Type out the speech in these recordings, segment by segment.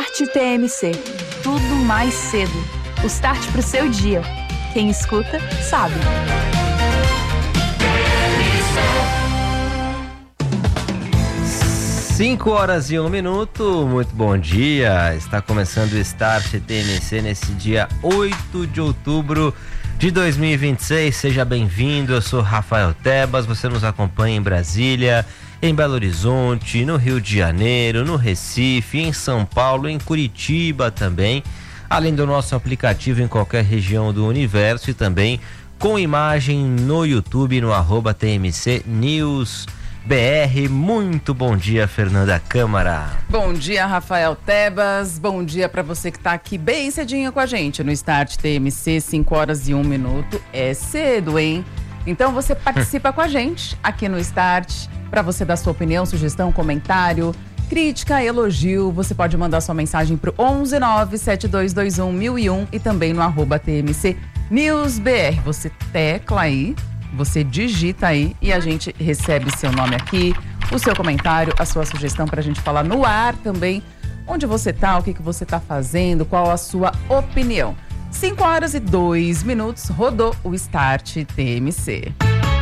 Start TMC. Tudo mais cedo. O start pro seu dia. Quem escuta, sabe. Cinco horas e 1 minuto, muito bom dia. Está começando o Start TMC nesse dia 8 de outubro de 2026. Seja bem-vindo, eu sou Rafael Tebas. Você nos acompanha em Brasília, em Belo Horizonte, no Rio de Janeiro, no Recife, em São Paulo, em Curitiba também, além do nosso aplicativo em qualquer região do universo e também com imagem no YouTube, no @TMC News BR. Muito bom dia, Fernanda Câmara. Bom dia, Rafael Tebas. Bom dia para você que tá aqui bem cedinho com a gente no Start TMC, 5 horas e 1 minuto. É cedo, hein? Então você participa com a gente aqui no Start. Para você dar sua opinião, sugestão, comentário, crítica, elogio, você pode mandar sua mensagem pro 11972211001 e também no @TMC News BR. Você tecla aí, você digita aí e a gente recebe seu nome aqui, o seu comentário, a sua sugestão pra gente falar no ar também. Onde você tá, o que você tá fazendo, qual a sua opinião. 5 horas e 2 minutos, rodou o Start TMC.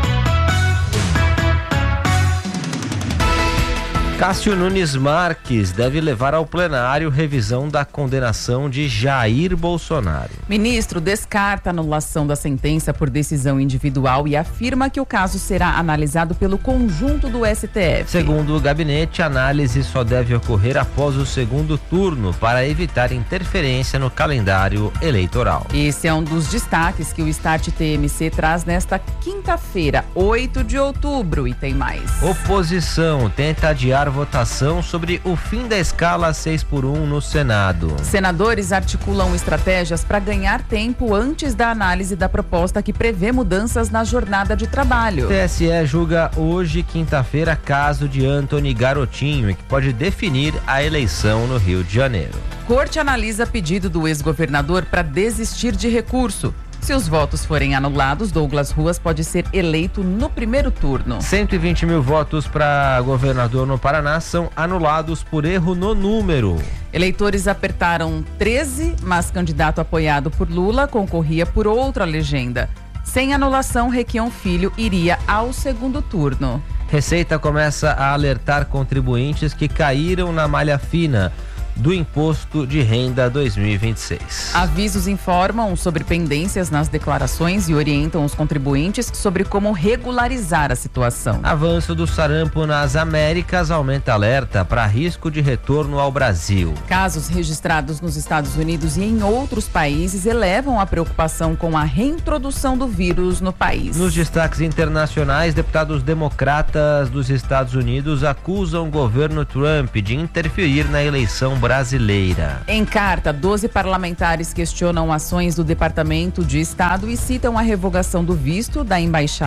Cássio Nunes Marques deve levar ao plenário revisão da condenação de Jair Bolsonaro. Ministro descarta a anulação da sentença por decisão individual e afirma que o caso será analisado pelo conjunto do STF. Segundo o gabinete, a análise só deve ocorrer após o segundo turno para evitar interferência no calendário eleitoral. Esse é um dos destaques que o Start TMC traz nesta quinta-feira, 8 de outubro, e tem mais. Oposição tenta adiar votação sobre o fim da escala 6x1 no Senado. Senadores articulam estratégias para ganhar tempo antes da análise da proposta que prevê mudanças na jornada de trabalho. TSE julga hoje, quinta-feira, caso de Antony Garotinho, que pode definir a eleição no Rio de Janeiro. Corte analisa pedido do ex-governador para desistir de recurso. Se os votos forem anulados, Douglas Ruas pode ser eleito no primeiro turno. 120 mil votos para governador no Paraná são anulados por erro no número. Eleitores apertaram 13, mas candidato apoiado por Lula concorria por outra legenda. Sem anulação, Requião Filho iria ao segundo turno. Receita começa a alertar contribuintes que caíram na malha fina do Imposto de Renda 2026. Avisos informam sobre pendências nas declarações e orientam os contribuintes sobre como regularizar a situação. Avanço do sarampo nas Américas aumenta alerta para risco de retorno ao Brasil. Casos registrados nos Estados Unidos e em outros países elevam a preocupação com a reintrodução do vírus no país. Nos destaques internacionais, deputados democratas dos Estados Unidos acusam o governo Trump de interferir na eleição brasileira. Em carta, 12 parlamentares questionam ações do Departamento de Estado e citam a revogação do visto da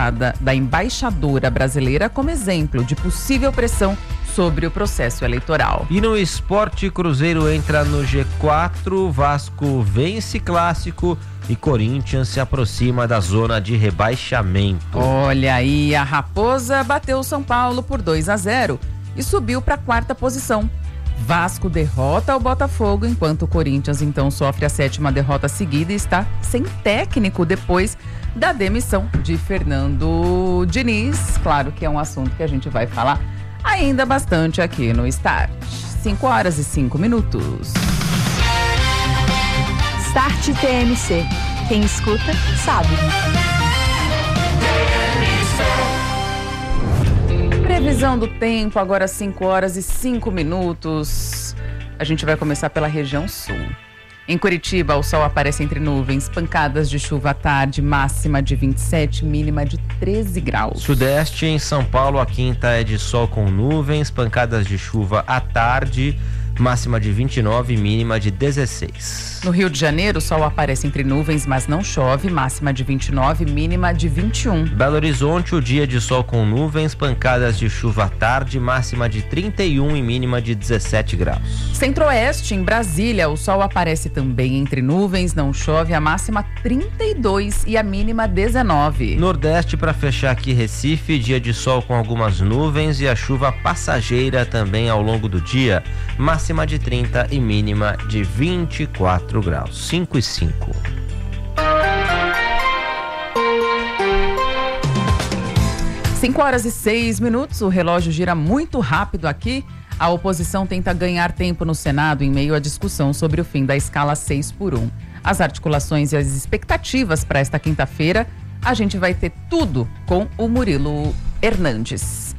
embaixadora brasileira como exemplo de possível pressão sobre o processo eleitoral. E no esporte, Cruzeiro entra no G4, Vasco vence clássico e Corinthians se aproxima da zona de rebaixamento. Olha aí, a Raposa bateu o São Paulo por 2-0 e subiu para a 4ª posição. Vasco derrota o Botafogo, enquanto o Corinthians então sofre a 7ª derrota seguida e está sem técnico depois da demissão de Fernando Diniz. Claro que é um assunto que a gente vai falar ainda bastante aqui no Start. 5 horas e 5 minutos. Start TMC. Quem escuta, sabe. Previsão do tempo, agora 5 horas e 5 minutos. A gente vai começar pela região sul. Em Curitiba, o sol aparece entre nuvens, pancadas de chuva à tarde, máxima de 27, mínima de 13 graus. Sudeste, em São Paulo, a quinta é de sol com nuvens, pancadas de chuva à tarde, máxima de 29, mínima de 16. No Rio de Janeiro, o sol aparece entre nuvens, mas não chove, máxima de 29, mínima de 21. Belo Horizonte, o dia de sol com nuvens, pancadas de chuva à tarde, máxima de 31 e mínima de 17 graus. Centro-Oeste, em Brasília, o sol aparece também entre nuvens, não chove, a máxima 32 e a mínima 19. Nordeste, para fechar aqui, Recife, dia de sol com algumas nuvens e a chuva passageira também ao longo do dia, máxima máxima de 30 e mínima de 24 graus. 5 e 5. Cinco horas e 6 minutos, o relógio gira muito rápido aqui. A oposição tenta ganhar tempo no Senado em meio à discussão sobre o fim da escala 6x1. As articulações e as expectativas para esta quinta-feira, a gente vai ter tudo com o Murilo Hernandes.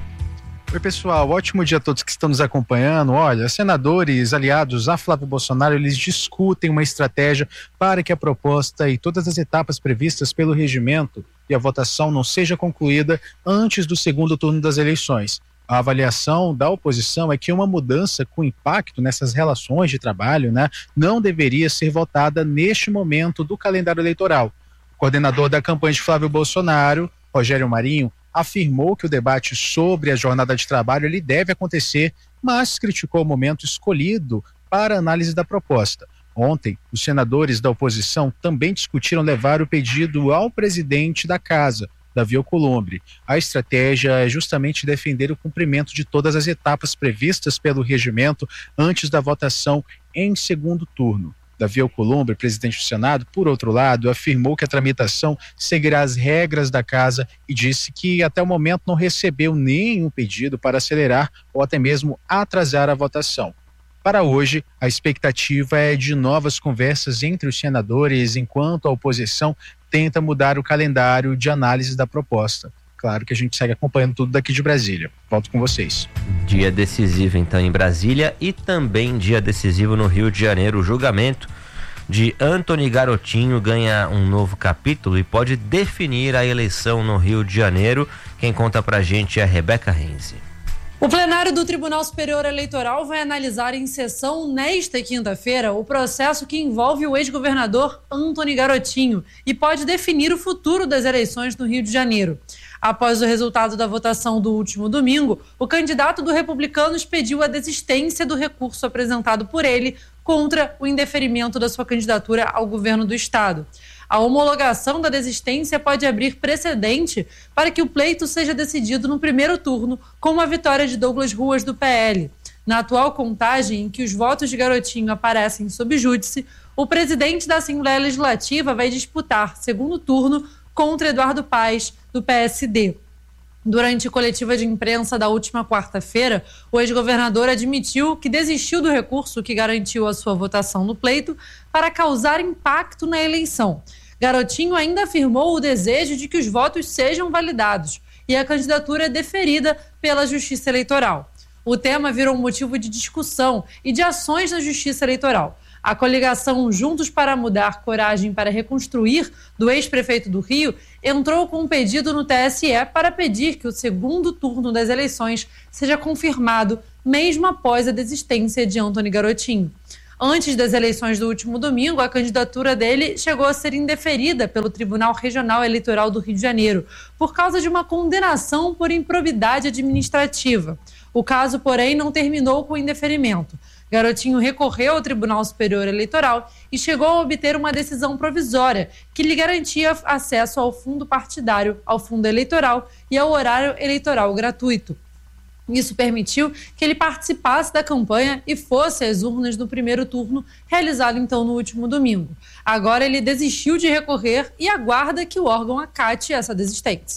Oi, pessoal, ótimo dia a todos que estão nos acompanhando. Olha, senadores aliados a Flávio Bolsonaro, eles discutem uma estratégia para que a proposta e todas as etapas previstas pelo regimento e a votação não seja concluída antes do segundo turno das eleições. A avaliação da oposição é que uma mudança com impacto nessas relações de trabalho, não deveria ser votada neste momento do calendário eleitoral. O coordenador da campanha de Flávio Bolsonaro, Rogério Marinho, afirmou que o debate sobre a jornada de trabalho ele deve acontecer, mas criticou o momento escolhido para a análise da proposta. Ontem, os senadores da oposição também discutiram levar o pedido ao presidente da casa, Davi Alcolumbre. A estratégia é justamente defender o cumprimento de todas as etapas previstas pelo regimento antes da votação em segundo turno. Davi Alcolumbre, presidente do Senado, por outro lado, afirmou que a tramitação seguirá as regras da casa e disse que até o momento não recebeu nenhum pedido para acelerar ou até mesmo atrasar a votação. Para hoje, a expectativa é de novas conversas entre os senadores, enquanto a oposição tenta mudar o calendário de análise da proposta. Claro que a gente segue acompanhando tudo daqui de Brasília. Volto com vocês. Dia decisivo, então, em Brasília e também dia decisivo no Rio de Janeiro. O julgamento de Antony Garotinho ganha um novo capítulo e pode definir a eleição no Rio de Janeiro. Quem conta pra gente é a Rebeca Renzi. O plenário do Tribunal Superior Eleitoral vai analisar em sessão nesta quinta-feira o processo que envolve o ex-governador Antony Garotinho e pode definir o futuro das eleições no Rio de Janeiro. Após o resultado da votação do último domingo, o candidato do Republicanos pediu a desistência do recurso apresentado por ele contra o indeferimento da sua candidatura ao governo do estado. A homologação da desistência pode abrir precedente para que o pleito seja decidido no primeiro turno, com a vitória de Douglas Ruas, do PL. Na atual contagem, em que os votos de Garotinho aparecem sob júdice, o presidente da Assembleia Legislativa vai disputar segundo turno contra Eduardo Paes, do PSD. Durante a coletiva de imprensa da última quarta-feira, o ex-governador admitiu que desistiu do recurso que garantiu a sua votação no pleito para causar impacto na eleição. Garotinho ainda afirmou o desejo de que os votos sejam validados e a candidatura é deferida pela Justiça Eleitoral. O tema virou motivo de discussão e de ações na Justiça Eleitoral. A coligação Juntos para Mudar, Coragem para Reconstruir, do ex-prefeito do Rio, entrou com um pedido no TSE para pedir que o segundo turno das eleições seja confirmado, mesmo após a desistência de Antony Garotinho. Antes das eleições do último domingo, a candidatura dele chegou a ser indeferida pelo Tribunal Regional Eleitoral do Rio de Janeiro, por causa de uma condenação por improbidade administrativa. O caso, porém, não terminou com indeferimento. Garotinho recorreu ao Tribunal Superior Eleitoral e chegou a obter uma decisão provisória que lhe garantia acesso ao fundo partidário, ao fundo eleitoral e ao horário eleitoral gratuito. Isso permitiu que ele participasse da campanha e fosse às urnas no primeiro turno, realizado então no último domingo. Agora ele desistiu de recorrer e aguarda que o órgão acate essa desistência.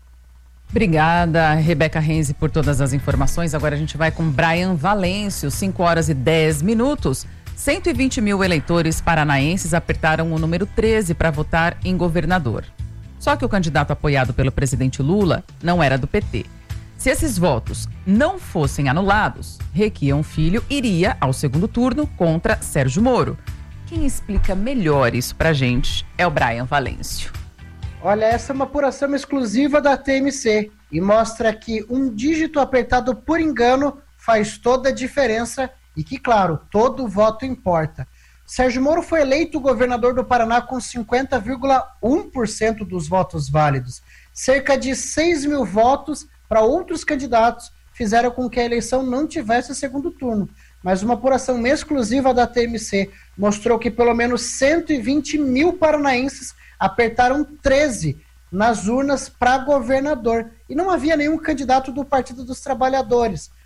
Obrigada, Rebeca Renzi, por todas as informações. Agora a gente vai com Brian Valêncio, 5 horas e 10 minutos. 120 mil eleitores paranaenses apertaram o número 13 para votar em governador. Só que o candidato apoiado pelo presidente Lula não era do PT. Se esses votos não fossem anulados, Requião Filho iria ao segundo turno contra Sérgio Moro. Quem explica melhor isso pra gente é o Brian Valêncio. Olha, essa é uma apuração exclusiva da TMC e mostra que um dígito apertado por engano faz toda a diferença e que, claro, todo voto importa. Sérgio Moro foi eleito governador do Paraná com 50,1% dos votos válidos. Cerca de 6 mil votos para outros candidatos fizeram com que a eleição não tivesse segundo turno. Mas uma apuração exclusiva da TMC mostrou que pelo menos 120 mil paranaenses apertaram 13 nas urnas para governador. E não havia nenhum candidato do Partido dos Trabalhadores.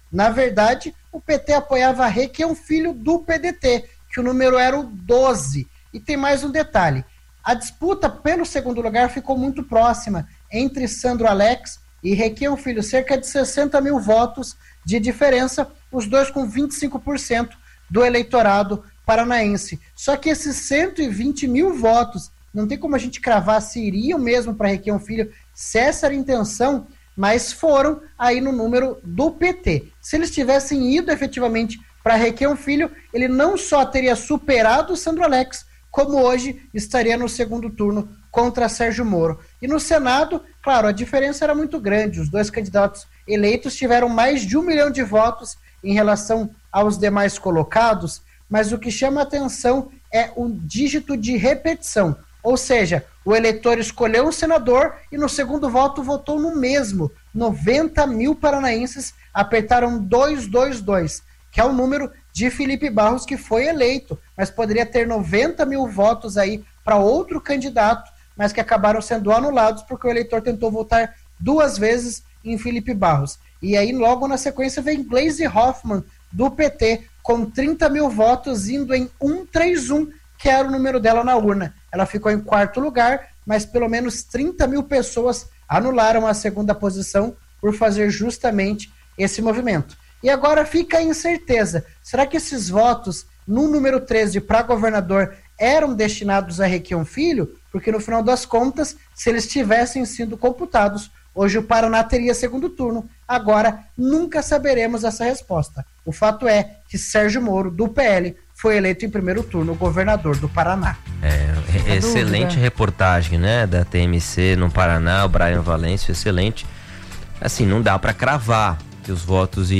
Na verdade, o PT apoiava Requião Filho do PDT, que o número era o 12. E tem mais um detalhe. A disputa pelo segundo lugar ficou muito próxima entre Sandro Alex e Requião Filho, cerca de 60 mil votos de diferença, os dois com 25% do eleitorado paranaense. Só que esses 120 mil votos, não tem como a gente cravar se iriam mesmo para Requião Filho, se essa era a intenção, mas foram aí no número do PT. Se eles tivessem ido efetivamente para Requião Filho, ele não só teria superado o Sandro Alex, como hoje estaria no segundo turno contra Sérgio Moro. E no Senado, claro, a diferença era muito grande. Os dois candidatos eleitos tiveram mais de 1 milhão de votos em relação aos demais colocados, mas o que chama a atenção é o dígito de repetição. Ou seja, o eleitor escolheu um senador e no segundo voto votou no mesmo. 90 mil paranaenses apertaram 222, que é o número de Felipe Barros, que foi eleito, mas poderia ter 90 mil votos aí para outro candidato, mas que acabaram sendo anulados porque o eleitor tentou votar 2 vezes em Felipe Barros. E aí logo na sequência vem Gleisi Hoffmann, do PT, com 30 mil votos, indo em 131, que era o número dela na urna. Ela ficou em 4º lugar, mas pelo menos 30 mil pessoas anularam a segunda posição por fazer justamente esse movimento. E agora fica a incerteza. Será que esses votos no número 13 para governador eram destinados a Requião Filho? Porque no final das contas, se eles tivessem sido computados, hoje o Paraná teria segundo turno. Agora nunca saberemos essa resposta. O fato é que Sérgio Moro, do PL, foi eleito em primeiro turno governador do Paraná. Excelente reportagem, né, da TMC no Paraná, o Brian Valêncio, excelente. Assim, não dá para cravar que os votos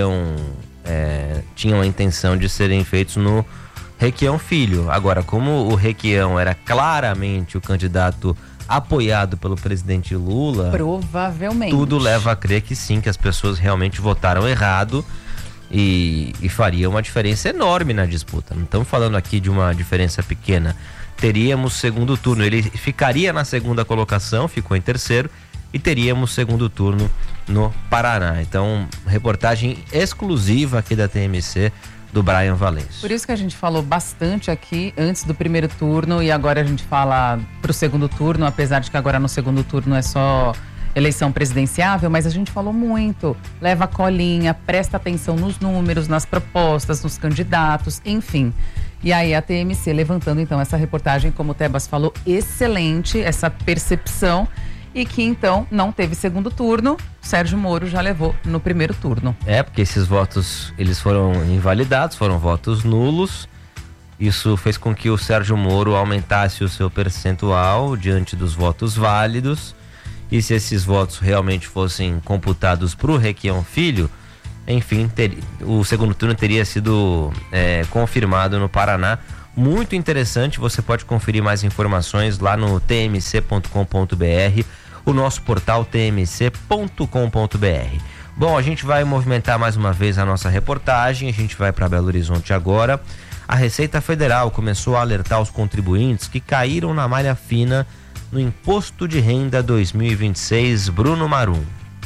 tinham a intenção de serem feitos no Requião Filho. Agora, como o Requião era claramente o candidato apoiado pelo presidente Lula, provavelmente tudo leva a crer que sim, que as pessoas realmente votaram errado e faria uma diferença enorme na disputa. Não estamos falando aqui de uma diferença pequena. Teríamos segundo turno, ele ficaria na segunda colocação, ficou em terceiro, e teríamos segundo turno no Paraná. Então, reportagem exclusiva aqui da TMC do Brian Valêncio. Por isso que a gente falou bastante aqui antes do primeiro turno e agora a gente fala pro segundo turno, apesar de que agora no segundo turno é só eleição presidenciável, mas a gente falou muito. Leva a colinha, presta atenção nos números, nas propostas, nos candidatos, enfim. E aí a TMC levantando então essa reportagem, como o Tebas falou, excelente, essa percepção. E que então não teve segundo turno, Sérgio Moro já levou no primeiro turno. Porque esses votos, eles foram invalidados, foram votos nulos. Isso fez com que o Sérgio Moro aumentasse o seu percentual diante dos votos válidos. E se esses votos realmente fossem computados para o Requião Filho, enfim, o segundo turno teria sido confirmado no Paraná. Muito interessante, você pode conferir mais informações lá no tmc.com.br, o nosso portal tmc.com.br. Bom, a gente vai movimentar mais uma vez a nossa reportagem, a gente vai para Belo Horizonte agora. A Receita Federal começou a alertar os contribuintes que caíram na malha fina no Imposto de Renda 2026. Bruno Marum.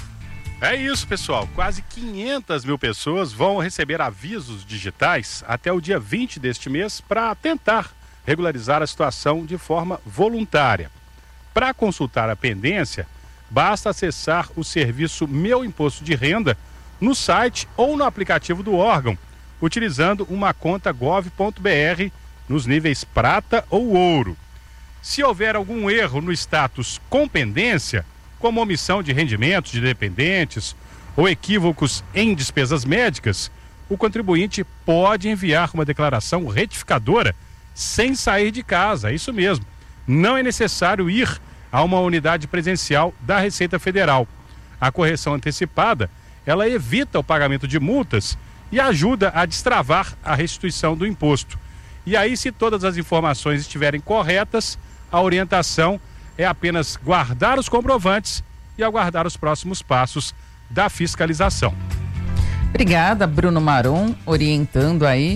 É isso, pessoal. Quase 500 mil pessoas vão receber avisos digitais até o dia 20 deste mês para tentar regularizar a situação de forma voluntária. Para consultar a pendência, basta acessar o serviço Meu Imposto de Renda no site ou no aplicativo do órgão, utilizando uma conta gov.br nos níveis prata ou ouro. Se houver algum erro no status com pendência, como omissão de rendimentos de dependentes ou equívocos em despesas médicas, o contribuinte pode enviar uma declaração retificadora sem sair de casa, é isso mesmo. Não é necessário ir a uma unidade presencial da Receita Federal. A correção antecipada, ela evita o pagamento de multas e ajuda a destravar a restituição do imposto. E aí, se todas as informações estiverem corretas, a orientação é apenas guardar os comprovantes e aguardar os próximos passos da fiscalização. Obrigada, Bruno Marum, orientando aí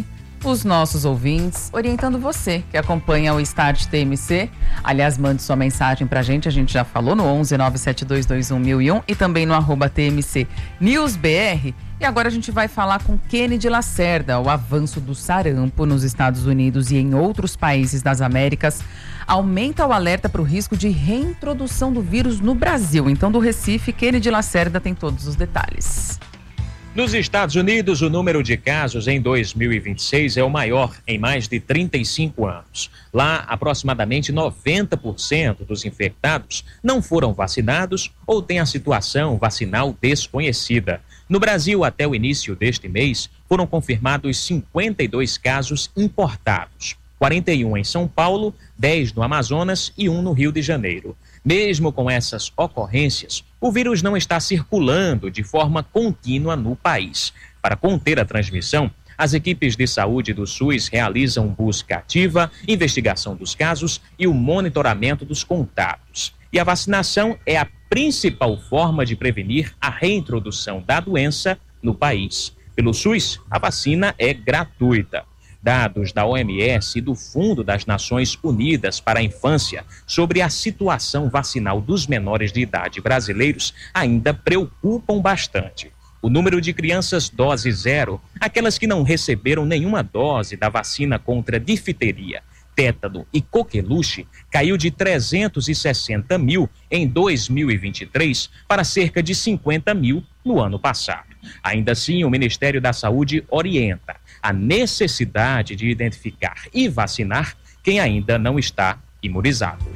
os nossos ouvintes, orientando você que acompanha o Start TMC. Aliás, mande sua mensagem pra gente, a gente já falou no 11 97221 1001 e também no @TMC NewsBR. E agora a gente vai falar com Kennedy Lacerda. O avanço do sarampo nos Estados Unidos e em outros países das Américas aumenta o alerta para o risco de reintrodução do vírus no Brasil. Então, do Recife, Kennedy Lacerda tem todos os detalhes. Nos Estados Unidos, o número de casos em 2026 é o maior em mais de 35 anos. Lá, aproximadamente 90% dos infectados não foram vacinados ou têm a situação vacinal desconhecida. No Brasil, até o início deste mês, foram confirmados 52 casos importados. 41 em São Paulo, 10 no Amazonas e 1 no Rio de Janeiro. Mesmo com essas ocorrências, o vírus não está circulando de forma contínua no país. Para conter a transmissão, as equipes de saúde do SUS realizam busca ativa, investigação dos casos e o monitoramento dos contatos. E a vacinação é a principal forma de prevenir a reintrodução da doença no país. Pelo SUS, a vacina é gratuita. Dados da OMS e do Fundo das Nações Unidas para a Infância sobre a situação vacinal dos menores de idade brasileiros ainda preocupam bastante. O número de crianças dose zero, aquelas que não receberam nenhuma dose da vacina contra difteria, tétano e coqueluche, caiu de 360 mil em 2023 para cerca de 50 mil no ano passado. Ainda assim, o Ministério da Saúde orienta a necessidade de identificar e vacinar quem ainda não está imunizado.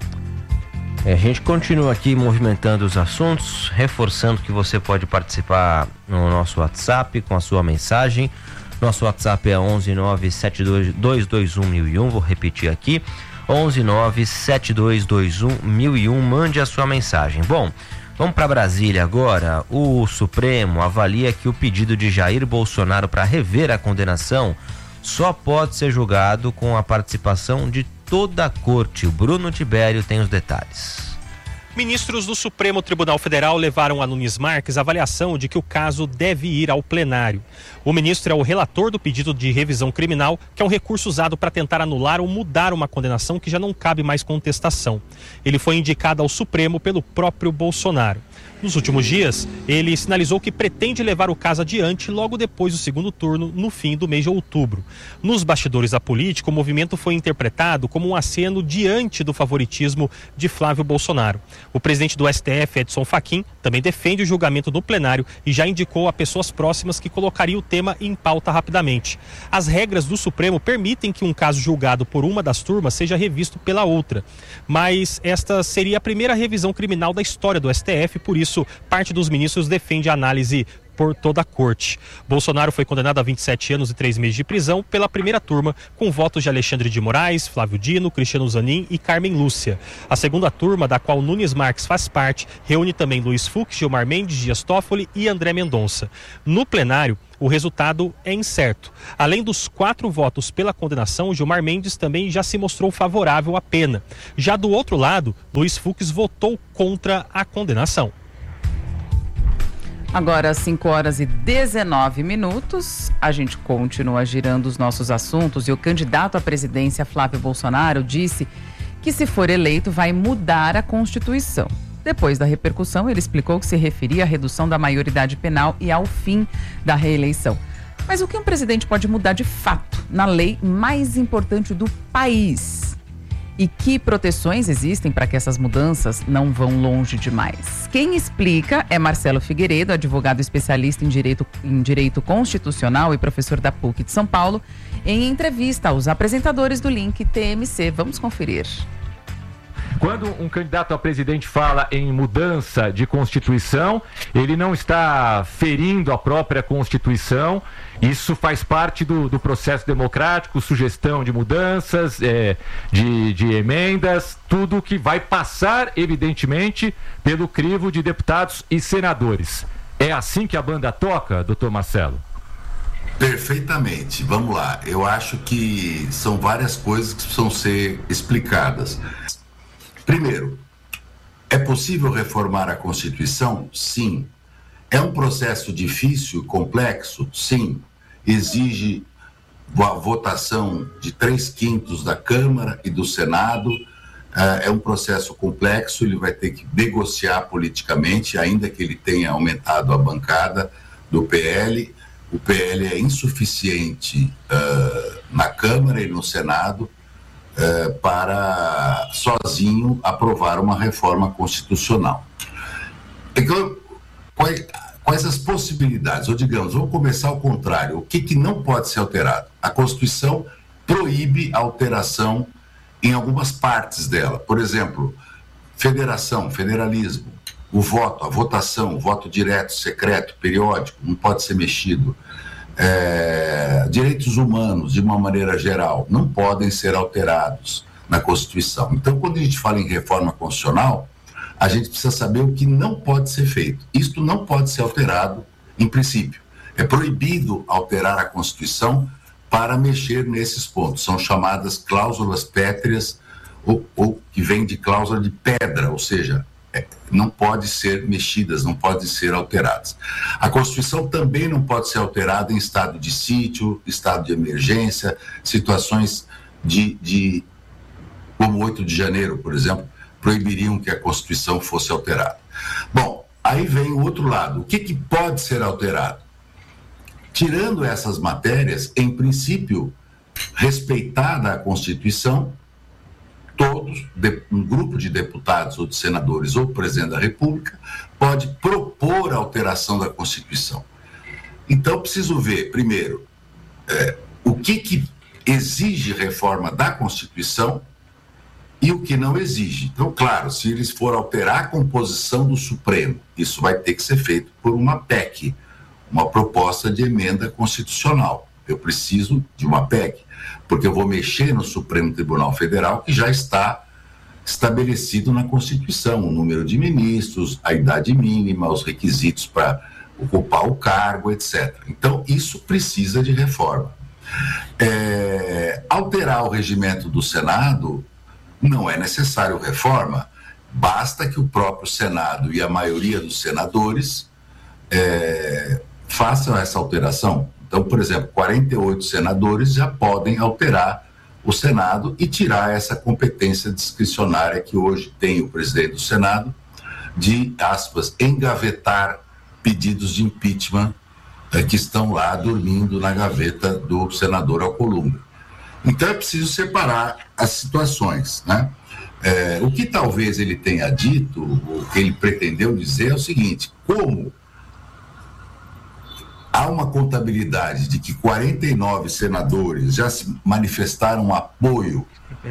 A gente continua aqui movimentando os assuntos, reforçando que você pode participar no nosso WhatsApp com a sua mensagem. Nosso WhatsApp é 11972211001, vou repetir aqui, 11972211001, mande a sua mensagem. Bom, vamos para Brasília agora. O Supremo avalia que o pedido de Jair Bolsonaro para rever a condenação só pode ser julgado com a participação de toda a corte. O Bruno Tibério tem os detalhes. Ministros do Supremo Tribunal Federal levaram a Nunes Marques a avaliação de que o caso deve ir ao plenário. O ministro é o relator do pedido de revisão criminal, que é um recurso usado para tentar anular ou mudar uma condenação que já não cabe mais contestação. Ele foi indicado ao Supremo pelo próprio Bolsonaro. Nos últimos dias, ele sinalizou que pretende levar o caso adiante logo depois do segundo turno, no fim do mês de outubro. Nos bastidores da política, o movimento foi interpretado como um aceno diante do favoritismo de Flávio Bolsonaro. O presidente do STF, Edson Fachin, também defende o julgamento no plenário e já indicou a pessoas próximas que colocaria o tema em pauta rapidamente. As regras do Supremo permitem que um caso julgado por uma das turmas seja revisto pela outra, mas esta seria a primeira revisão criminal da história do STF, por isso parte dos ministros defende a análise por toda a corte. Bolsonaro foi condenado a 27 anos e 3 meses de prisão pela primeira turma, com votos de Alexandre de Moraes, Flávio Dino, Cristiano Zanin e Carmen Lúcia. A segunda turma, da qual Nunes Marques faz parte, reúne também Luiz Fux, Gilmar Mendes, Dias Toffoli e André Mendonça. No plenário, o resultado é incerto. Além dos 4 votos pela condenação, Gilmar Mendes também já se mostrou favorável à pena. Já do outro lado, Luiz Fux votou contra a condenação. Agora, 5h19, a gente continua girando os nossos assuntos e o candidato à presidência, Flávio Bolsonaro, disse que, se for eleito, vai mudar a Constituição. Depois da repercussão, ele explicou que se referia à redução da maioridade penal e ao fim da reeleição. Mas o que um presidente pode mudar de fato na lei mais importante do país? E que proteções existem para que essas mudanças não vão longe demais? Quem explica é Marcelo Figueiredo, advogado especialista em direito constitucional e professor da PUC de São Paulo, em entrevista aos apresentadores do Link TMC. Vamos conferir. Quando um candidato a presidente fala em mudança de Constituição, ele não está ferindo a própria Constituição. Isso faz parte do processo democrático, sugestão de mudanças, de emendas, tudo que vai passar, evidentemente, pelo crivo de deputados e senadores. É assim que a banda toca, doutor Marcelo? Perfeitamente. Vamos lá. Eu acho que são várias coisas que precisam ser explicadas. Primeiro, é possível reformar a Constituição? Sim. É um processo difícil, complexo? Sim. Exige a votação de 3/5 da Câmara e do Senado. É um processo complexo, ele vai ter que negociar politicamente, ainda que ele tenha aumentado a bancada do PL. O PL é insuficiente na Câmara e no Senado para sozinho aprovar uma reforma constitucional. Então, quais as possibilidades? Ou digamos, vamos começar ao contrário. O que não pode ser alterado? A Constituição proíbe a alteração em algumas partes dela. Por exemplo, federação, federalismo, a votação, o voto direto, secreto, periódico, não pode ser mexido. Direitos humanos, de uma maneira geral, não podem ser alterados na Constituição. Então, quando a gente fala em reforma constitucional, a gente precisa saber o que não pode ser feito. Isto não pode ser alterado, em princípio. É proibido alterar a Constituição para mexer nesses pontos. São chamadas cláusulas pétreas, ou que vem de cláusula de pedra, ou seja, não pode ser mexidas, não podem ser alteradas. A Constituição também não pode ser alterada em estado de sítio, estado de emergência, situações como 8 de janeiro, por exemplo, proibiriam que a Constituição fosse alterada. Bom, aí vem o outro lado. O que pode ser alterado? Tirando essas matérias, em princípio, respeitada a Constituição, um grupo de deputados ou de senadores ou o presidente da República pode propor a alteração da Constituição. Então, preciso ver, primeiro, o que exige reforma da Constituição e o que não exige. Então, claro, se eles forem alterar a composição do Supremo, isso vai ter que ser feito por uma PEC, uma proposta de emenda constitucional. Eu preciso de uma PEC, porque eu vou mexer no Supremo Tribunal Federal, que já está estabelecido na Constituição, o número de ministros, a idade mínima, os requisitos para ocupar o cargo, etc. Então, isso precisa de reforma. Alterar o regimento do Senado não é necessário reforma, basta que o próprio Senado e a maioria dos senadores façam essa alteração. Então, por exemplo, 48 senadores já podem alterar o Senado e tirar essa competência discricionária que hoje tem o presidente do Senado de, aspas, engavetar pedidos de impeachment que estão lá dormindo na gaveta do senador Alcolumbre. Então, é preciso separar as situações, né? O que talvez ele tenha dito, o que ele pretendeu dizer é o seguinte: como há uma contabilidade de que 49 senadores já se manifestaram apoio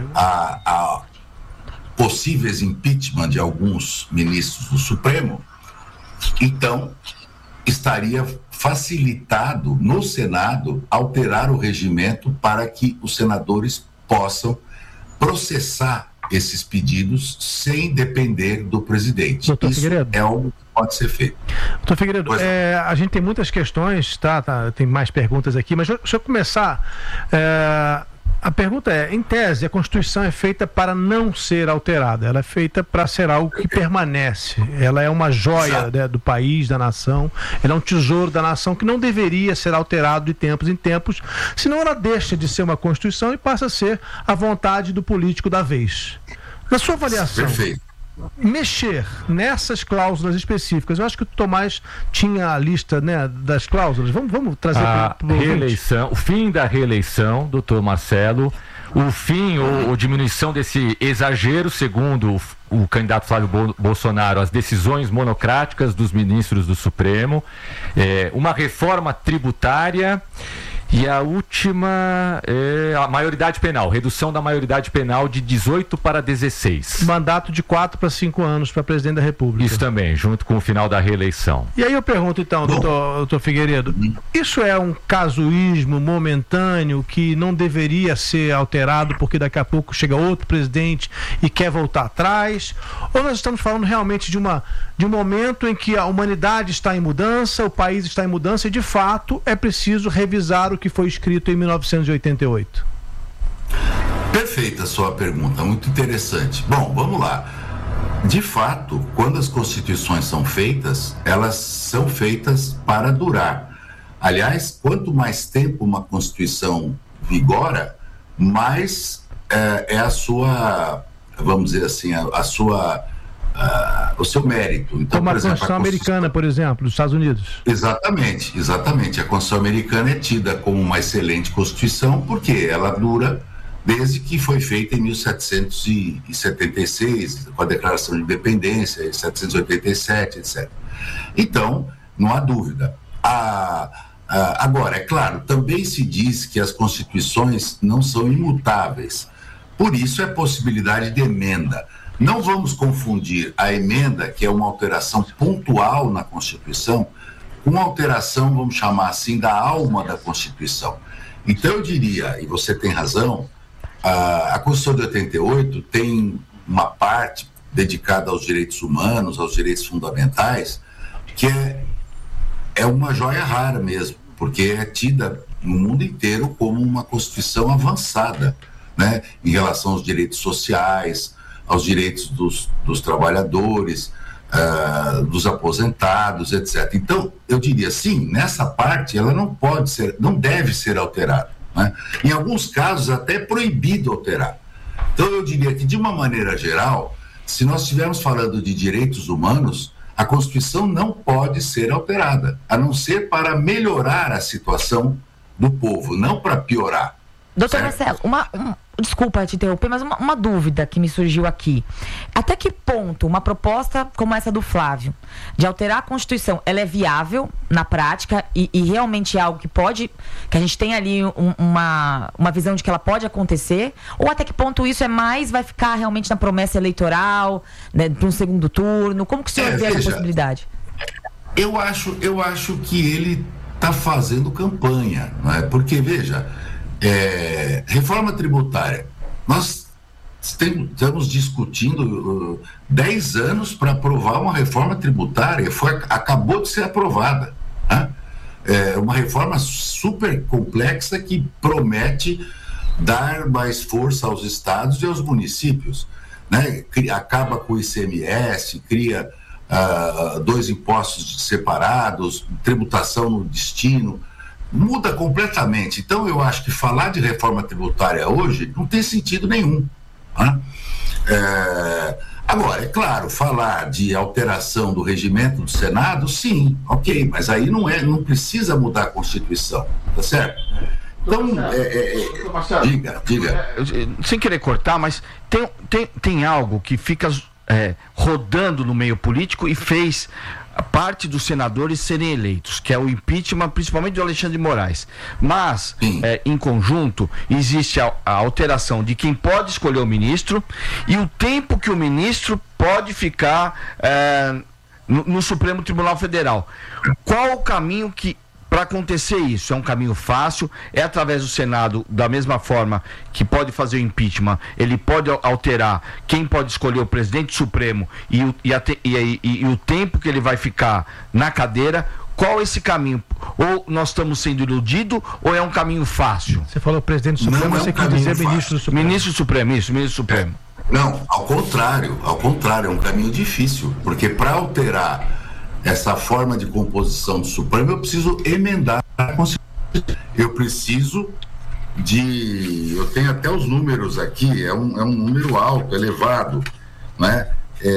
a possíveis impeachment de alguns ministros do Supremo, então estaria facilitado no Senado alterar o regimento para que os senadores possam processar esses pedidos sem depender do presidente. Doutor Isso Figueiredo, é algo que pode ser feito. Doutor Figueiredo, a gente tem muitas questões, tem mais perguntas aqui, mas deixa eu começar. A pergunta é, em tese, a Constituição é feita para não ser alterada, ela é feita para ser algo que permanece, ela é uma joia, né, do país, da nação, ela é um tesouro da nação que não deveria ser alterado de tempos em tempos, senão ela deixa de ser uma Constituição e passa a ser a vontade do político da vez. Na sua avaliação, mexer nessas cláusulas específicas, eu acho que o Tomás tinha a lista, né, das cláusulas. Vamos trazer para o reeleição, o fim da reeleição, doutor Marcelo, o fim ou diminuição desse exagero, segundo o candidato Flávio Bolsonaro, as decisões monocráticas dos ministros do Supremo, uma reforma tributária. E a última é a maioridade penal, redução da maioridade penal de 18 para 16. Mandato de 4 para 5 anos para presidente da República. Isso também, junto com o final da reeleição. E aí eu pergunto então, doutor Figueiredo, isso é um casuísmo momentâneo que não deveria ser alterado porque daqui a pouco chega outro presidente e quer voltar atrás? Ou nós estamos falando realmente de um momento em que a humanidade está em mudança, o país está em mudança e de fato é preciso revisar o que foi escrito em 1988? Perfeita a sua pergunta, muito interessante. Bom, vamos lá. De fato, quando as constituições são feitas, elas são feitas para durar. Aliás, quanto mais tempo uma Constituição vigora, mais é a sua, vamos dizer assim, o seu mérito. Então, como por exemplo, a Constituição americana, por exemplo, dos Estados Unidos. Exatamente. A Constituição americana é tida como uma excelente Constituição porque ela dura desde que foi feita em 1776, com a Declaração de Independência, em 1787, etc. Então, não há dúvida. Agora, é claro, também se diz que as constituições não são imutáveis. Por isso, é possibilidade de emenda. Não vamos confundir a emenda, que é uma alteração pontual na Constituição, com uma alteração, vamos chamar assim, da alma da Constituição. Então, eu diria, e você tem razão, a Constituição de 88 tem uma parte dedicada aos direitos humanos, aos direitos fundamentais, que é uma joia rara mesmo, porque é tida no mundo inteiro como uma Constituição avançada, né, em relação aos direitos sociais, aos direitos dos trabalhadores, dos aposentados, etc. Então, eu diria, sim, nessa parte ela não deve ser alterada, né? Em alguns casos até é proibido alterar. Então, eu diria que, de uma maneira geral, se nós estivermos falando de direitos humanos, a Constituição não pode ser alterada, a não ser para melhorar a situação do povo, não para piorar. Doutor Marcelo, desculpa te interromper, mas uma dúvida que me surgiu aqui. Até que ponto uma proposta como essa do Flávio, de alterar a Constituição, ela é viável na prática e realmente é algo que a gente tem ali uma visão de que ela pode acontecer? Ou até que ponto isso vai ficar realmente na promessa eleitoral, né, para um segundo turno? Como que o senhor vê essa possibilidade? Eu acho que ele está fazendo campanha, não é? Porque, veja, reforma tributária, nós estamos discutindo 10 anos para aprovar uma reforma tributária, acabou de ser aprovada, né? Uma reforma super complexa que promete dar mais força aos estados e aos municípios, né? Acaba com o ICMS, cria 2 impostos separados, tributação no destino, muda completamente. Então, eu acho que falar de reforma tributária hoje não tem sentido nenhum, né? Agora, é claro, falar de alteração do regimento do Senado, sim, ok, mas aí não precisa mudar a Constituição, tá certo? Então, diga. Sem querer cortar, mas tem algo que fica rodando no meio político e fez parte dos senadores serem eleitos, que é o impeachment, principalmente do Alexandre de Moraes. Mas, em conjunto, existe a alteração de quem pode escolher o ministro e o tempo que o ministro pode ficar no Supremo Tribunal Federal. Qual o caminho para acontecer isso? É um caminho fácil? É através do Senado, da mesma forma que pode fazer o impeachment, ele pode alterar quem pode escolher o presidente Supremo e o tempo que ele vai ficar na cadeira. Qual é esse caminho? Ou nós estamos sendo iludidos, ou é um caminho fácil? Você falou presidente Supremo, você quer dizer ministro Supremo. Ministro Supremo, isso, ministro Supremo. Não, ao contrário, é um caminho difícil, porque para alterar essa forma de composição do Supremo, eu preciso emendar a Constituição. Eu tenho até os números aqui, é um número alto, elevado, né?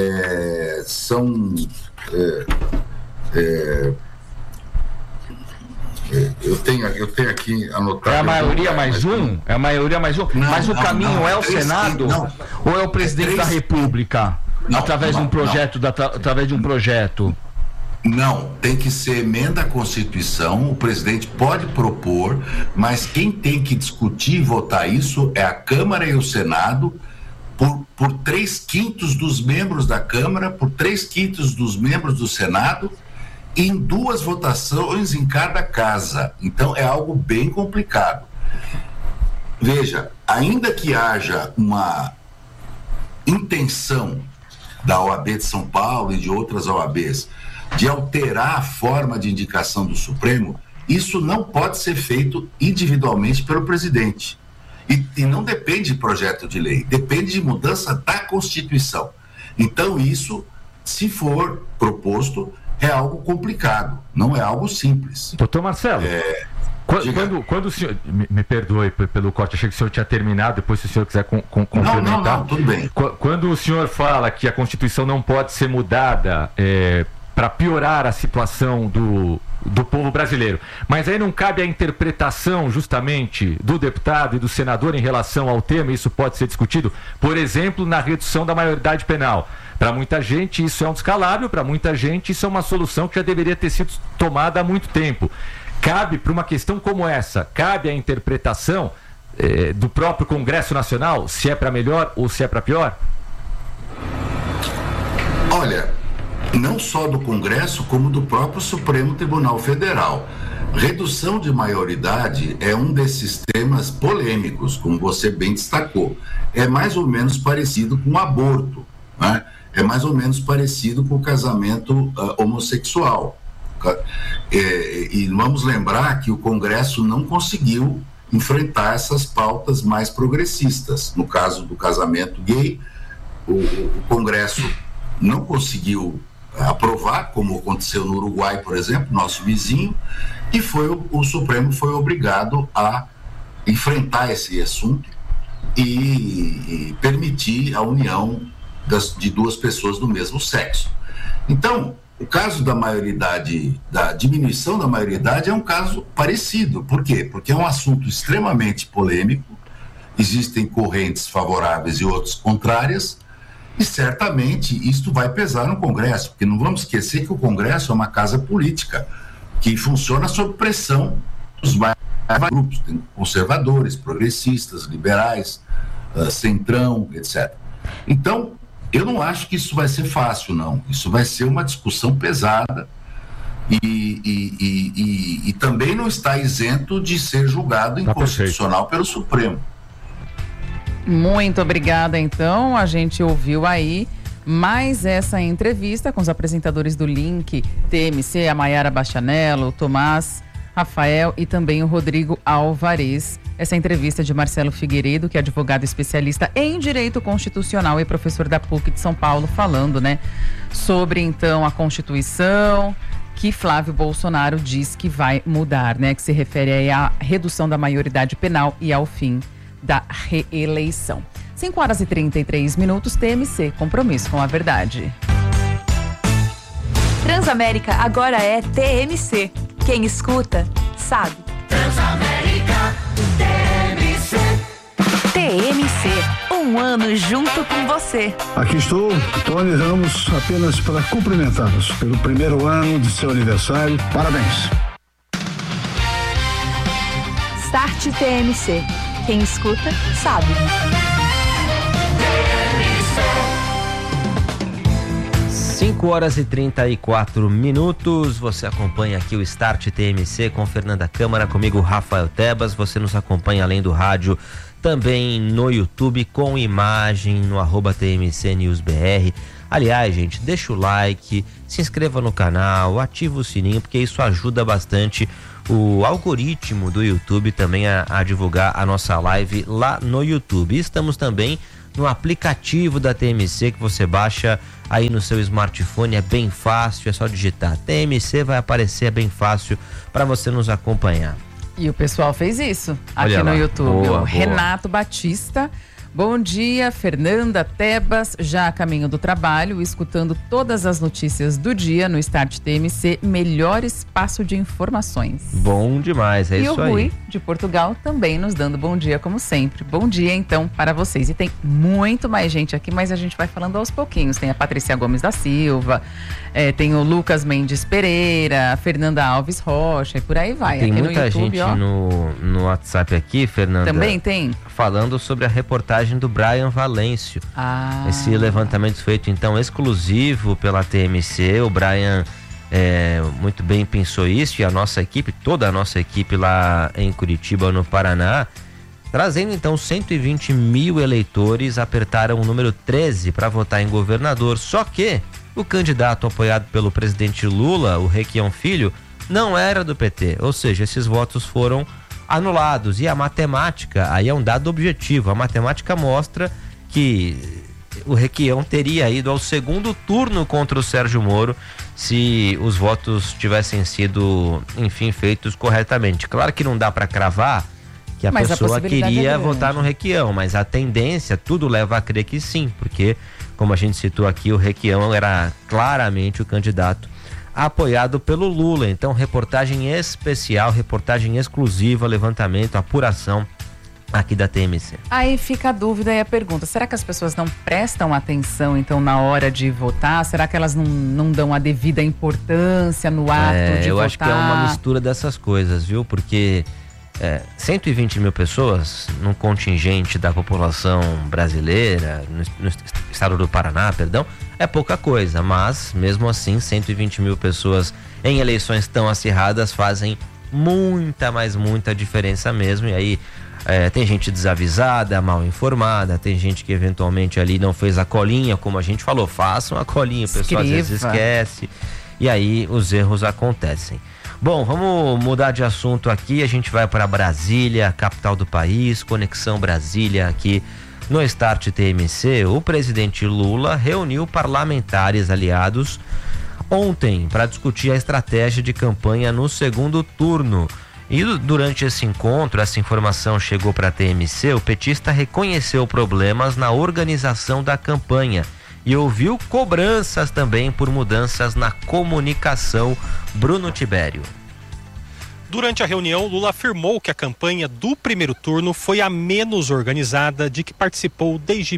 Eu tenho aqui anotado. É a maioria mais um? É a maioria mais um? Mas o caminho é o Senado? Ou é o presidente da República? Através de um projeto? Através de um projeto? Não, tem que ser emenda à Constituição, o presidente pode propor, mas quem tem que discutir e votar isso é a Câmara e o Senado, por 3/5 dos membros da Câmara, por 3/5 dos membros do Senado, em 2 votações em cada casa. Então é algo bem complicado. Veja, ainda que haja uma intenção da OAB de São Paulo e de outras OABs de alterar a forma de indicação do Supremo, isso não pode ser feito individualmente pelo presidente. E não depende de projeto de lei, depende de mudança da Constituição. Então, isso, se for proposto, é algo complicado, não é algo simples. Doutor Marcelo, quando o senhor, me perdoe pelo corte, achei que o senhor tinha terminado, depois se o senhor quiser complementar. Não, tudo bem. Quando o senhor fala que a Constituição não pode ser mudada para piorar a situação do povo brasileiro, mas aí não cabe a interpretação justamente do deputado e do senador em relação ao tema, isso pode ser discutido, por exemplo, na redução da maioridade penal. Para muita gente isso é um descalabro, para muita gente isso é uma solução que já deveria ter sido tomada há muito tempo. Cabe para uma questão como essa, cabe a interpretação do próprio Congresso Nacional, se é para melhor ou se é para pior? Olha, não só do Congresso, como do próprio Supremo Tribunal Federal. Redução de maioridade é um desses temas polêmicos, como você bem destacou. É mais ou menos parecido com o aborto, né? É mais ou menos parecido com o casamento homossexual. E vamos lembrar que o Congresso não conseguiu enfrentar essas pautas mais progressistas. No caso do casamento gay, o Congresso não conseguiu aprovar, como aconteceu no Uruguai, por exemplo, nosso vizinho, e o Supremo foi obrigado a enfrentar esse assunto e permitir a união de duas pessoas do mesmo sexo. Então, o caso da maioridade, da diminuição da maioridade é um caso parecido. Por quê? Porque é um assunto extremamente polêmico, existem correntes favoráveis e outras contrárias, e certamente isto vai pesar no Congresso, porque não vamos esquecer que o Congresso é uma casa política que funciona sob pressão dos vários grupos, tem conservadores, progressistas, liberais, centrão, etc. Então, eu não acho que isso vai ser fácil, não. Isso vai ser uma discussão pesada e também não está isento de ser julgado inconstitucional pelo Supremo. Muito obrigada, então. A gente ouviu aí mais essa entrevista com os apresentadores do Link TMC, a Maiara Bastianello, o Tomás Rafael e também o Rodrigo Alvarez. Essa entrevista de Marcelo Figueiredo, que é advogado especialista em Direito Constitucional e professor da PUC de São Paulo, falando, né, sobre, então, a Constituição que Flávio Bolsonaro diz que vai mudar, né, que se refere aí à redução da maioridade penal e ao fim da reeleição. 5h33, TMC, compromisso com a verdade. Transamérica agora é TMC. Quem escuta, sabe. Transamérica, TMC, um ano junto com você. Aqui estou, Tony Ramos, apenas para cumprimentá-los pelo primeiro ano de seu aniversário. Parabéns. Start TMC. Quem escuta, sabe. 5h34. Você acompanha aqui o Start TMC com Fernanda Câmara, comigo Rafael Tebas. Você nos acompanha além do rádio também no YouTube com imagem no @TMC News BR. Aliás, gente, deixa o like, se inscreva no canal, ativa o sininho, porque isso ajuda bastante o algoritmo do YouTube também a divulgar a nossa live lá no YouTube. Estamos também no aplicativo da TMC que você baixa aí no seu smartphone, é bem fácil, é só digitar TMC, vai aparecer, é bem fácil para você nos acompanhar. E o pessoal fez isso aqui no YouTube. O Renato Batista. Bom dia, Fernanda, Tebas, já a caminho do trabalho, escutando todas as notícias do dia no Start TMC, melhor espaço de informações. Bom demais, é isso aí. E o Rui, de Portugal, também nos dando bom dia, como sempre. Bom dia, então, para vocês. E tem muito mais gente aqui, mas a gente vai falando aos pouquinhos. Tem a Patrícia Gomes da Silva, tem o Lucas Mendes Pereira, a Fernanda Alves Rocha, e por aí vai. Tem aqui muita no YouTube, gente no WhatsApp aqui, Fernanda. Também tem? Falando sobre a reportagem do Brian Valêncio. Esse levantamento feito então exclusivo pela TMC. O Brian muito bem pensou isso, e a nossa equipe, toda a nossa equipe lá em Curitiba, no Paraná, trazendo então 120 mil eleitores, apertaram o número 13 para votar em governador. Só que o candidato apoiado pelo presidente Lula, o Requião Filho, não era do PT, ou seja, esses votos foram anulados. E a matemática, aí é um dado objetivo, a matemática mostra que o Requião teria ido ao segundo turno contra o Sérgio Moro se os votos tivessem sido, enfim, feitos corretamente. Claro que não dá para cravar que a pessoa queria votar no Requião, mas a tendência, tudo leva a crer que sim, porque, como a gente citou aqui, o Requião era claramente o candidato apoiado pelo Lula. Então, reportagem especial, reportagem exclusiva, levantamento, apuração aqui da TMC. Aí fica a dúvida e a pergunta, será que as pessoas não prestam atenção, então, na hora de votar? Será que elas não dão a devida importância no ato de votar? Eu acho que é uma mistura dessas coisas, viu? Porque 120 mil pessoas num contingente da população brasileira, no estado do Paraná, perdão, é pouca coisa, mas mesmo assim 120 mil pessoas em eleições tão acirradas fazem muita diferença mesmo. E aí tem gente desavisada, mal informada, tem gente que eventualmente ali não fez a colinha, como a gente falou, façam a colinha, o pessoal às vezes esquece e aí os erros acontecem. Bom, vamos mudar de assunto aqui, a gente vai para Brasília, capital do país, Conexão Brasília aqui no Start TMC. O presidente Lula reuniu parlamentares aliados ontem para discutir a estratégia de campanha no segundo turno. E durante esse encontro, essa informação chegou para a TMC, o petista reconheceu problemas na organização da campanha e ouviu cobranças também por mudanças na comunicação. Bruno Tibério. Durante a reunião, Lula afirmou que a campanha do primeiro turno foi a menos organizada de que participou desde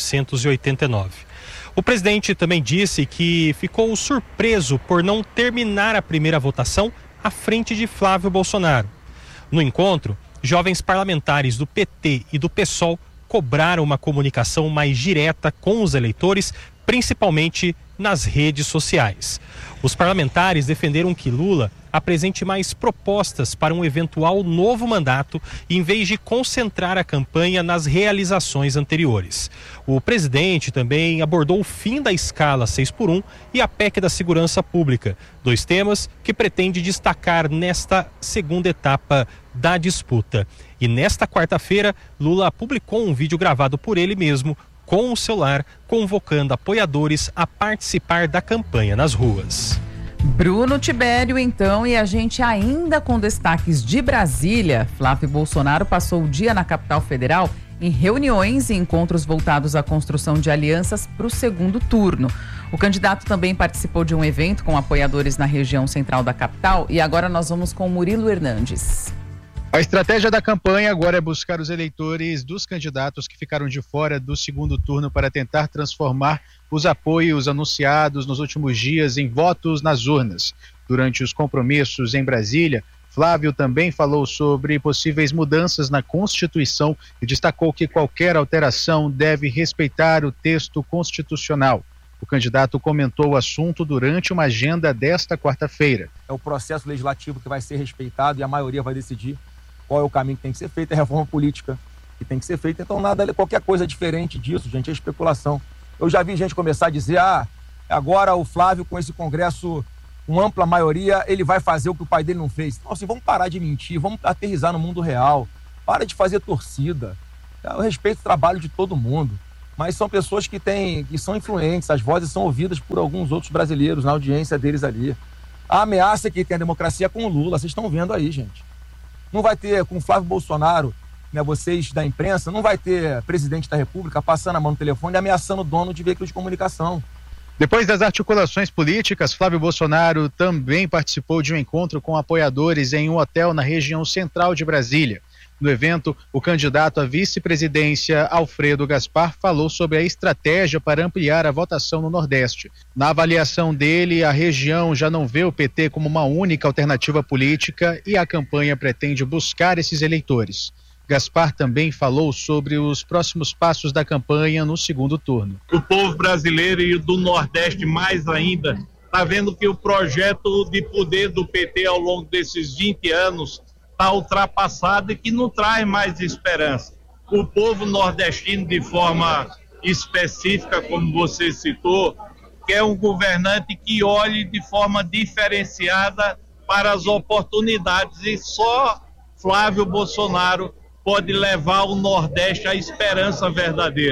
1989. O presidente também disse que ficou surpreso por não terminar a primeira votação à frente de Flávio Bolsonaro. No encontro, jovens parlamentares do PT e do PSOL cobraram uma comunicação mais direta com os eleitores, principalmente nas redes sociais. Os parlamentares defenderam que Lula apresente mais propostas para um eventual novo mandato, em vez de concentrar a campanha nas realizações anteriores. O presidente também abordou o fim da escala 6x1 e a PEC da segurança pública, dois temas que pretende destacar nesta segunda etapa da disputa. E nesta quarta-feira, Lula publicou um vídeo gravado por ele mesmo, com o celular, convocando apoiadores a participar da campanha nas ruas. Bruno Tibério, então, e a gente ainda com destaques de Brasília. Flávio Bolsonaro passou o dia na capital federal em reuniões e encontros voltados à construção de alianças para o segundo turno. O candidato também participou de um evento com apoiadores na região central da capital e agora nós vamos com Murilo Hernandes. A estratégia da campanha agora é buscar os eleitores dos candidatos que ficaram de fora do segundo turno para tentar transformar os apoios anunciados nos últimos dias em votos nas urnas. Durante os compromissos em Brasília, Flávio também falou sobre possíveis mudanças na Constituição e destacou que qualquer alteração deve respeitar o texto constitucional. O candidato comentou o assunto durante uma agenda desta quarta-feira. É o processo legislativo que vai ser respeitado e a maioria vai decidir qual é o caminho que tem que ser feito, é a reforma política que tem que ser feita. Então, qualquer coisa diferente disso, gente, é especulação. Eu já vi gente começar a dizer, agora o Flávio, com esse Congresso com ampla maioria, ele vai fazer o que o pai dele não fez. Então, assim, vamos parar de mentir, vamos aterrissar no mundo real, para de fazer torcida. Eu respeito o trabalho de todo mundo, mas são pessoas que são influentes, as vozes são ouvidas por alguns outros brasileiros na audiência deles ali. A ameaça que tem a democracia é com o Lula, vocês estão vendo aí, gente. Não vai ter, com o Flávio Bolsonaro, né, vocês da imprensa, não vai ter presidente da República passando a mão no telefone e ameaçando o dono de veículo de comunicação. Depois das articulações políticas, Flávio Bolsonaro também participou de um encontro com apoiadores em um hotel na região central de Brasília. No evento, o candidato à vice-presidência, Alfredo Gaspar, falou sobre a estratégia para ampliar a votação no Nordeste. Na avaliação dele, a região já não vê o PT como uma única alternativa política e a campanha pretende buscar esses eleitores. Gaspar também falou sobre os próximos passos da campanha no segundo turno. O povo brasileiro e do Nordeste mais ainda está vendo que o projeto de poder do PT ao longo desses 20 anos está ultrapassado e que não traz mais esperança. O povo nordestino, de forma específica, como você citou, quer um governante que olhe de forma diferenciada para as oportunidades e só Flávio Bolsonaro pode levar o Nordeste à esperança verdadeira.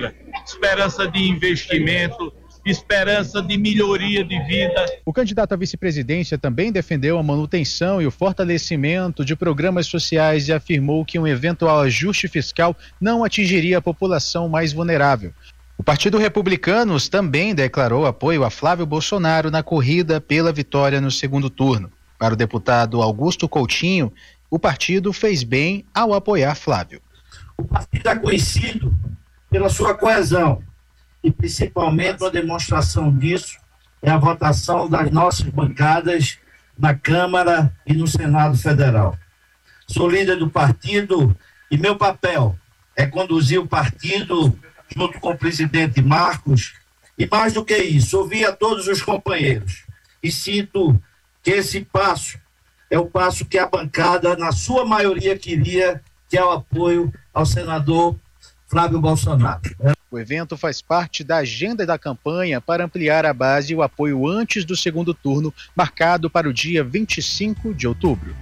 esperança de investimento, esperança de melhoria de vida. O candidato à vice-presidência também defendeu a manutenção e o fortalecimento de programas sociais e afirmou que um eventual ajuste fiscal não atingiria a população mais vulnerável. O Partido Republicano também declarou apoio a Flávio Bolsonaro na corrida pela vitória no segundo turno. Para o deputado Augusto Coutinho, o partido fez bem ao apoiar Flávio. O partido é conhecido pela sua coesão e principalmente uma demonstração disso é a votação das nossas bancadas na Câmara e no Senado Federal. Sou líder do partido e meu papel é conduzir o partido junto com o presidente Marcos e, mais do que isso, ouvir a todos os companheiros. E sinto que esse passo é o passo que a bancada, na sua maioria, queria, que é o apoio ao senador Flávio Bolsonaro. O evento faz parte da agenda da campanha para ampliar a base e o apoio antes do segundo turno, marcado para o dia 25 de outubro.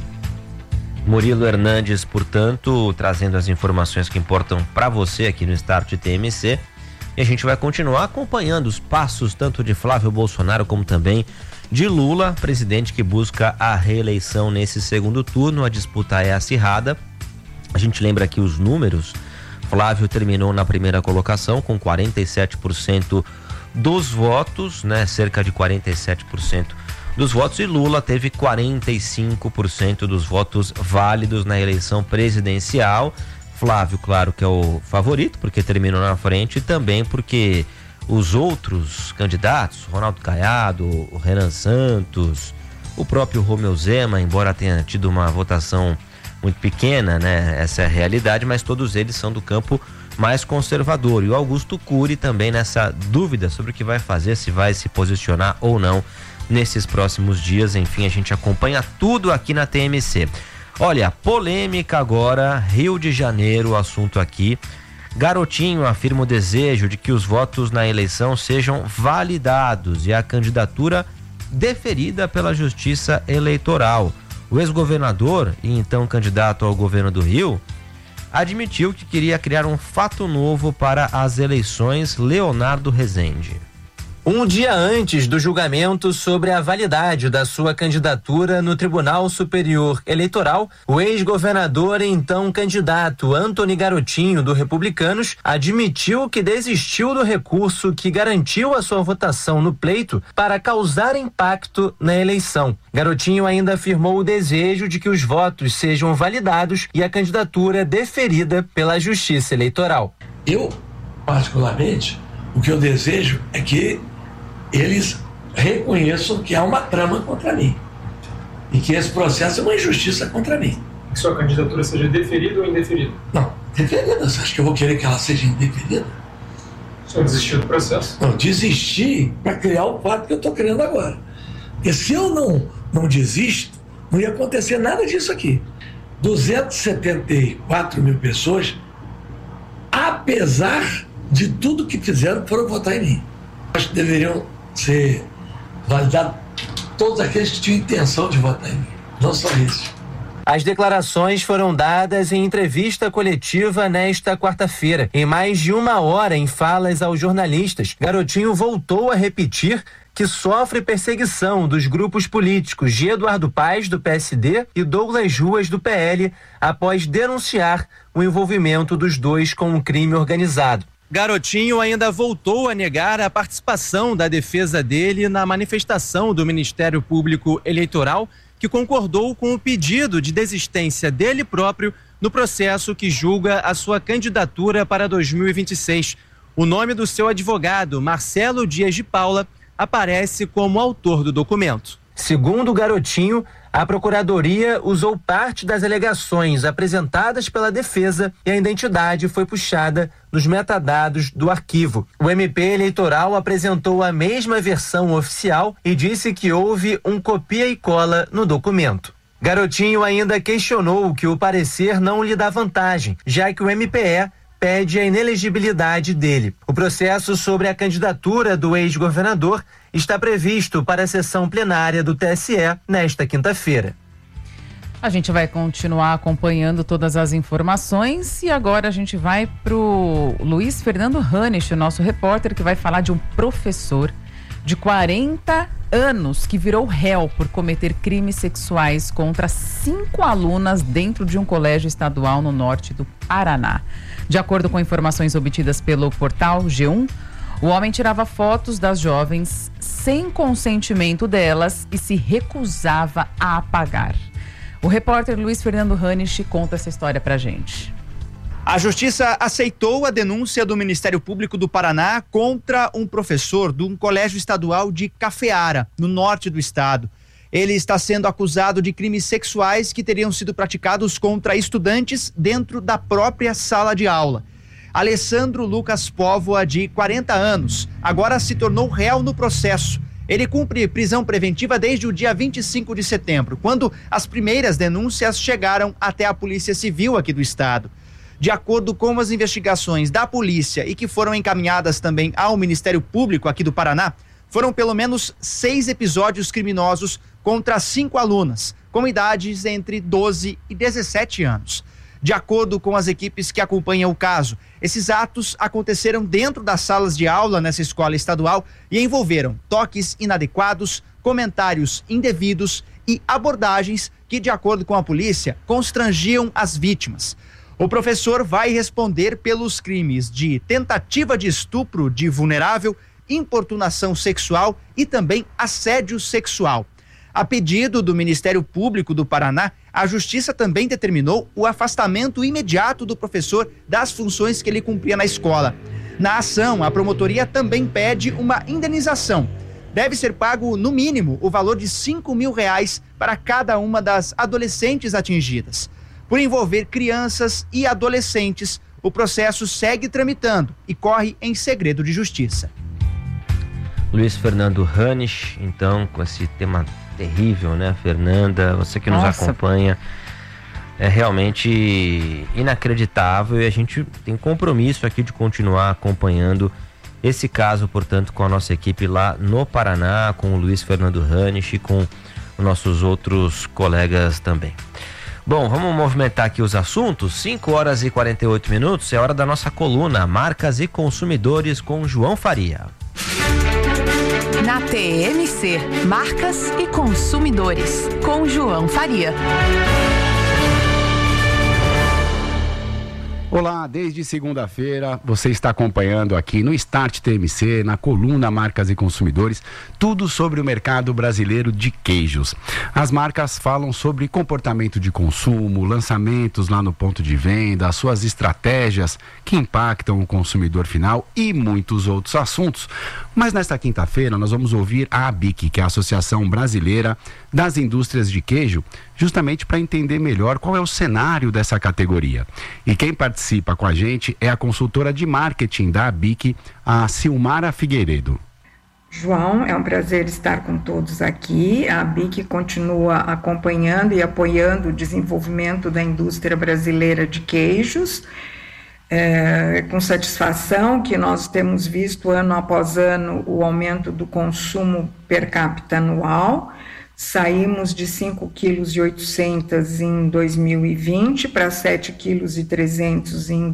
Murilo Hernandes, portanto, trazendo as informações que importam para você aqui no Start TMC. E a gente vai continuar acompanhando os passos tanto de Flávio Bolsonaro como também de Lula, presidente que busca a reeleição nesse segundo turno. A disputa é acirrada. A gente lembra aqui os números. Flávio terminou na primeira colocação com 47% dos votos, né? Cerca de 47% dos votos, e Lula teve 45% dos votos válidos na eleição presidencial. Flávio, claro que é o favorito, porque terminou na frente, e também porque os outros candidatos, Ronaldo Caiado, o Renan Santos, o próprio Romeu Zema, embora tenha tido uma votação muito pequena, né? Essa é a realidade, mas todos eles são do campo mais conservador. E o Augusto Cury também nessa dúvida sobre o que vai fazer, se vai se posicionar ou não nesses próximos dias. Enfim, a gente acompanha tudo aqui na TMC. Olha, polêmica agora, Rio de Janeiro, o assunto aqui. Garotinho afirma o desejo de que os votos na eleição sejam validados e a candidatura deferida pela Justiça Eleitoral. O ex-governador e então candidato ao governo do Rio admitiu que queria criar um fato novo para as eleições. Leonardo Rezende. Um dia antes do julgamento sobre a validade da sua candidatura no Tribunal Superior Eleitoral, o ex-governador e então candidato Antony Garotinho, do Republicanos, admitiu que desistiu do recurso que garantiu a sua votação no pleito para causar impacto na eleição. Garotinho ainda afirmou o desejo de que os votos sejam validados e a candidatura deferida pela Justiça Eleitoral. Eu, particularmente, o que eu desejo é que eles reconheçam que há uma trama contra mim e que esse processo é uma injustiça contra mim. Que sua candidatura seja deferida ou indeferida? Não, deferida. Você acha que eu vou querer que ela seja indeferida? O senhor desistiu do processo? Não, desisti para criar o quadro que eu estou criando agora. Porque se eu não desisto, não ia acontecer nada disso aqui. 274 mil pessoas, apesar de tudo que fizeram, foram votar em mim. Acho que deveriam ser validados todos aqueles que tinham intenção de votar em mim, não só isso. As declarações foram dadas em entrevista coletiva nesta quarta-feira. Em mais de uma hora em falas aos jornalistas, Garotinho voltou a repetir que sofre perseguição dos grupos políticos de Eduardo Paes, do PSD, e Douglas Ruas, do PL, após denunciar o envolvimento dos dois com um crime organizado. Garotinho ainda voltou a negar a participação da defesa dele na manifestação do Ministério Público Eleitoral, que concordou com o pedido de desistência dele próprio no processo que julga a sua candidatura para 2026. O nome do seu advogado, Marcelo Dias de Paula, aparece como autor do documento. Segundo o Garotinho, a Procuradoria usou parte das alegações apresentadas pela defesa e a identidade foi puxada nos metadados do arquivo. O MP eleitoral apresentou a mesma versão oficial e disse que houve um copia e cola no documento. Garotinho ainda questionou que o parecer não lhe dá vantagem, já que o MPE pede a inelegibilidade dele. O processo sobre a candidatura do ex-governador está previsto para a sessão plenária do TSE nesta quinta-feira. A gente vai continuar acompanhando todas as informações e agora a gente vai pro Luiz Fernando Hanisch, o nosso repórter, que vai falar de um professor de 40 anos que virou réu por cometer crimes sexuais contra 5 alunas dentro de um colégio estadual no norte do Paraná. De acordo com informações obtidas pelo portal G1, o homem tirava fotos das jovens sem consentimento delas e se recusava a apagar. O repórter Luiz Fernando Hanisch conta essa história pra gente. A Justiça aceitou a denúncia do Ministério Público do Paraná contra um professor de um colégio estadual de Cafeara, no norte do estado. Ele está sendo acusado de crimes sexuais que teriam sido praticados contra estudantes dentro da própria sala de aula. Alessandro Lucas Póvoa, de 40 anos, agora se tornou réu no processo. Ele cumpre prisão preventiva desde o dia 25 de setembro, quando as primeiras denúncias chegaram até a Polícia Civil aqui do estado. De acordo com as investigações da polícia e que foram encaminhadas também ao Ministério Público aqui do Paraná, foram pelo menos 6 episódios criminosos contra 5 alunas, com idades entre 12 e 17 anos. De acordo com as equipes que acompanham o caso, esses atos aconteceram dentro das salas de aula nessa escola estadual e envolveram toques inadequados, comentários indevidos e abordagens que, de acordo com a polícia, constrangiam as vítimas. O professor vai responder pelos crimes de tentativa de estupro de vulnerável, importunação sexual e também assédio sexual. A pedido do Ministério Público do Paraná, a Justiça também determinou o afastamento imediato do professor das funções que ele cumpria na escola. Na ação, a promotoria também pede uma indenização. Deve ser pago, no mínimo, o valor de R$5 mil para cada uma das adolescentes atingidas. Por envolver crianças e adolescentes, o processo segue tramitando e corre em segredo de justiça. Luiz Fernando Hanisch, então, com esse tema terrível, né, Fernanda? Você que nos acompanha, é realmente inacreditável e a gente tem compromisso aqui de continuar acompanhando esse caso, portanto, com a nossa equipe lá no Paraná, com o Luiz Fernando Hanisch e com os nossos outros colegas também. Bom, vamos movimentar aqui os assuntos. 5h48, é hora da nossa coluna Marcas e Consumidores com João Faria. Na TMC, Marcas e Consumidores, com João Faria. Olá, desde segunda-feira você está acompanhando aqui no Start TMC, na coluna Marcas e Consumidores, tudo sobre o mercado brasileiro de queijos. As marcas falam sobre comportamento de consumo, lançamentos lá no ponto de venda, as suas estratégias que impactam o consumidor final e muitos outros assuntos. Mas nesta quinta-feira nós vamos ouvir a ABIC, que é a Associação Brasileira das Indústrias de Queijo, justamente para entender melhor qual é o cenário dessa categoria. E quem participa com a gente é a consultora de marketing da ABIC, a Silmara Figueiredo. João, é um prazer estar com todos aqui. A ABIC continua acompanhando e apoiando o desenvolvimento da indústria brasileira de queijos. Com satisfação que nós temos visto ano após ano o aumento do consumo per capita anual. Saímos de 5,8 kg em 2020 para 7,3 kg em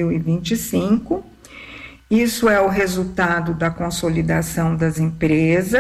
2025. Isso é o resultado da consolidação das empresas.